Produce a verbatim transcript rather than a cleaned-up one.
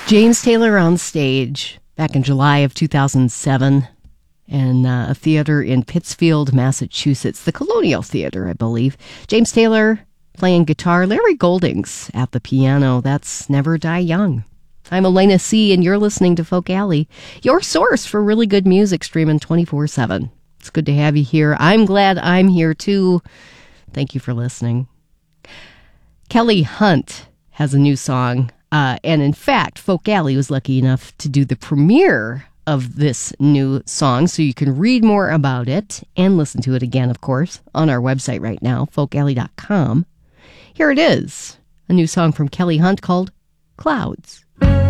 James Taylor on stage back in July of two thousand seven in uh, a theater in Pittsfield, Massachusetts, the Colonial Theater, I believe. James Taylor playing guitar, Larry Goldings at the piano. That's Never Die Young. I'm Elena C., and you're listening to Folk Alley, your source for really good music, streaming twenty-four seven. It's good to have you here. I'm glad I'm here, too. Thank you for listening. Kelly Hunt has a new song. Uh, and in fact, Folk Alley was lucky enough to do the premiere of this new song, so you can read more about it and listen to it again, of course, on our website right now, folk alley dot com. Here it is, a new song from Kelly Hunt called Clouds.